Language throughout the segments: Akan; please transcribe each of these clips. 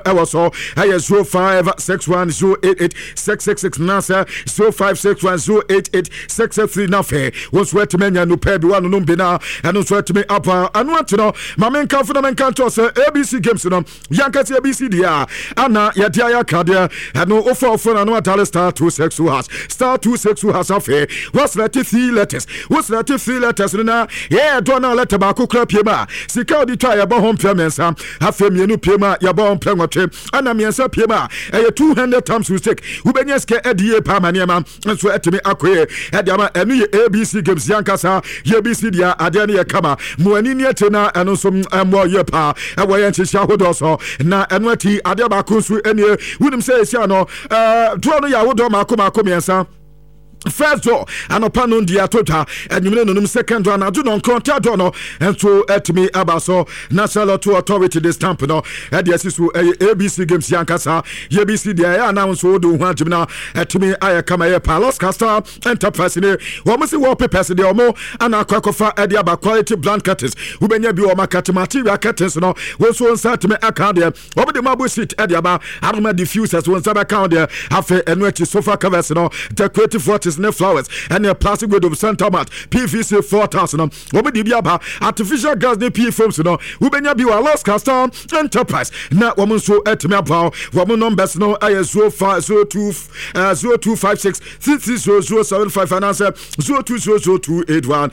so 0561088666 nasa 0561088663 nafe was wet menya no pay bi one no bina and so to me up anu atino ma men kan fo na men kan to say ABC games no yankati ABC dia ana ya dia ya kade anu ofo na no atale star 262 has star 262 has afe was 33 letters na yeah do na letter ba ko kra piema sika odi twa ya ba hom piamensa afe mienu piema ya ba hom plenwotwe ana miensa piema 200 times mistake ubenyeske edie pa maniema nso etimi akoye ediama enu ye ABC games yankasa ye ABC dia ade ne ye kama muani ne etena enu so mo ye pa ewo ye nchihia hodoso na enu ati ade ba ko nso enie wunim say sia no do no ya hodo mako miensa first door anopa no dia tota enwumene no second door na do no contact door no enso etimi abaso national lottery authority this stamp no e dia sisu ABC games yankasa ABC dia ya announce do hu ajimna etimi ayakama ye Palos Castor Enterprise ne wo mo se wo papers de omo ana akwakofa e dia ba quality blank curtains ubenya bi wo makati material curtains no wo so nsatime account de wo de mabo seat e dia ba aroma diffusers wo nsaba account de afa enu ati sofa covers no decorative watches ne flowers and a plastic with of center mat PVC 4000 obi di biaba artificial gas ne P foams no ubenya bi wa Palos Castor Enterprise na wo so etime aba wo numbers no ay 0256 330075 and answer 020281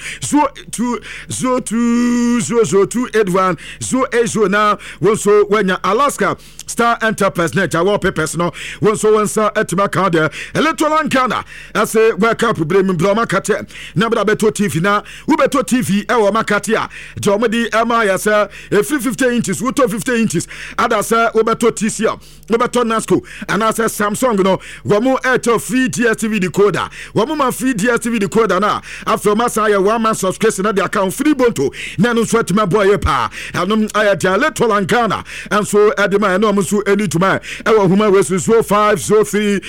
020281 08 na wo so wenya Alaska Star Enterprise net our papers no wo so wansa etime account there electoral Ghana as a wake up brem broma kate na bra beto TV na wo beto TV e wo makate a jomodi ema ya say 50 inches wo to 50 inches ada say wo beto TCL wo beto Nasco and as Samsung no wo mo Airtel free DSTV decoder wo mo ma free DSTV decoder na after masa ya 1 month subscription na the account free bonto na no sweat my boy pa anum aya dia electoral Ghana and so edema no mo so any to my e wo huma we so 503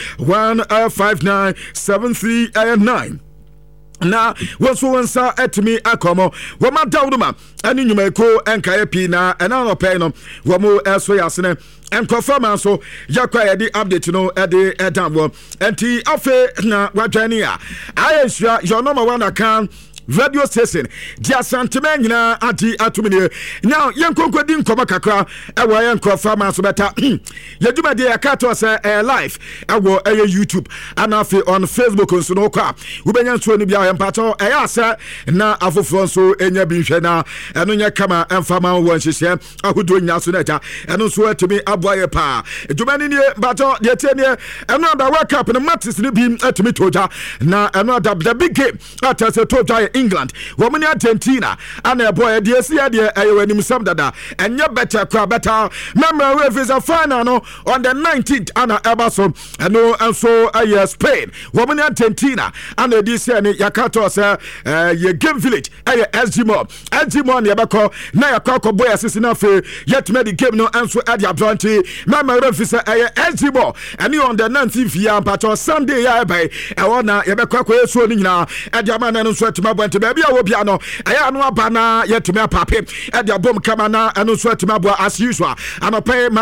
159 73 na wonso wonsa etimi akomo woma dawduma ani nyumako enkaye pi na ena no pay no womo eso yasene enkonfirm so yakwa ye di update no e de edamwo enti afe na wadwani a ayesua your number one account radio station dia santime nyina adi atumine now yenkonkodi nkoma kakra ewo yenkonfirm so beta yeduma de yakato say live ewo YouTube and afi on Facebook nso no kwa ubenya nso ni bia yempato ase na afofo nso enya bi hwe na eno nya kama emfama wo nhihye ahodo nya so na ja eno nso atimi aboaye pa edumani ni bato de tiene eno da world cup no matches ni bi atimi toja na eno da the big game atase toja England woman Argentina and a boy dear see dear ayewanim sam dada enye better kwa better remember we is a final no on the 19th ana ebaso no and so Spain woman Argentina and this year yakato say ye game village SG Mo ne beko na yakako boy asisi na fe yet me the game no and so at your brandy remember we is SG Mo and on the 19th year but on Sunday ya by e wona ye beko akwa so ni nyina e dia man no so atuma bonte baby a wo bia no aya no aba na yetumi apape e dia bom kama na eno so atuma bo as usual anope